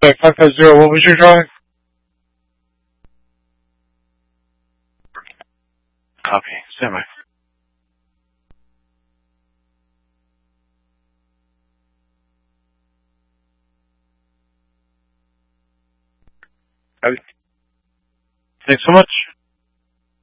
550, what was your drawing? Copy. Stand by. Thanks so much.